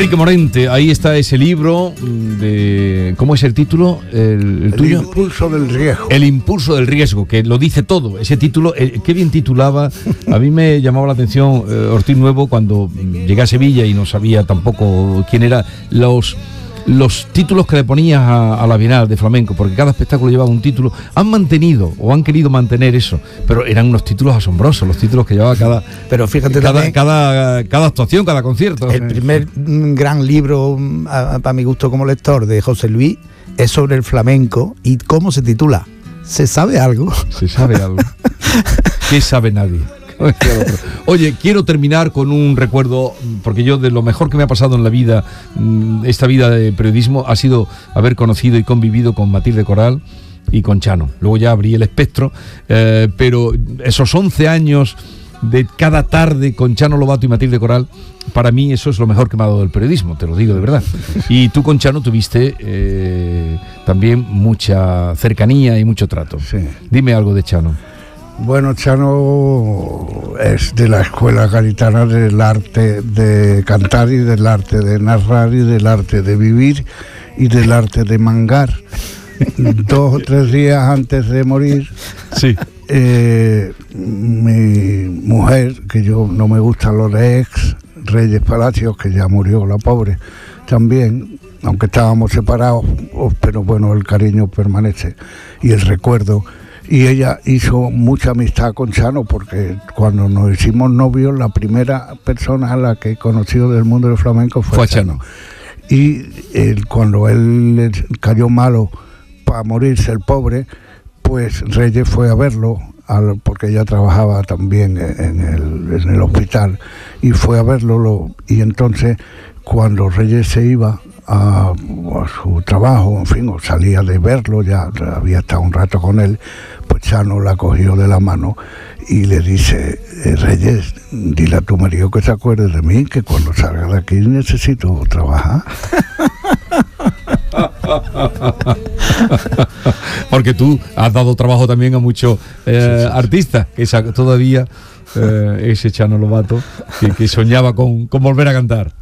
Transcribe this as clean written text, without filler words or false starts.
Enrique Morente, ahí está ese libro de... ¿Cómo es el título? ¿El tuyo? El impulso del riesgo. El impulso del riesgo, que lo dice todo. Ese título, qué bien titulaba. A mí me llamaba la atención Ortiz Nuevo cuando llegué a Sevilla y no sabía tampoco quién era, los títulos que le ponías a la Bienal de Flamenco, porque cada espectáculo llevaba un título. Han mantenido o han querido mantener eso, pero eran unos títulos asombrosos, los títulos que llevaba pero fíjate cada actuación, cada concierto. El primer gran libro, para mi gusto como lector, de José Luis, es sobre el flamenco. ¿Y cómo se titula? ¿Se sabe algo? Se sabe algo. ¿Qué sabe nadie? Oye, quiero terminar con un recuerdo, porque yo de lo mejor que me ha pasado en la vida, esta vida de periodismo, ha sido haber conocido y convivido con Matilde Coral y con Chano. Luego ya abrí el espectro, pero esos 11 años de cada tarde con Chano Lobato y Matilde Coral, para mí eso es lo mejor que me ha dado el periodismo, te lo digo de verdad. Y tú con Chano tuviste también mucha cercanía y mucho trato. Sí. Dime algo de Chano. Bueno, Chano es de la escuela gaditana del arte de cantar y del arte de narrar y del arte de vivir y del arte de mangar. 2 o 3 días antes de morir, sí. Mi mujer, que yo no me gustan los de ex, Reyes Palacios, que ya murió la pobre también, aunque estábamos separados, pero bueno, el cariño permanece y el recuerdo. Y ella hizo mucha amistad con Chano, porque cuando nos hicimos novios, la primera persona a la que he conocido del mundo del flamenco fue Chano. Y cuando él le cayó malo para morirse, el pobre, pues Reyes fue a verlo, porque ella trabajaba también en el hospital, y fue a verlo, y entonces cuando Reyes se iba a su trabajo, en fin, o salía de verlo, ya había estado un rato con él, pues Chano la cogió de la mano y le dice: Reyes, dile a tu marido que se acuerde de mí, que cuando salga de aquí necesito trabajar. Porque tú has dado trabajo también a muchos artistas, que todavía ese Chano Lobato que soñaba con volver a cantar.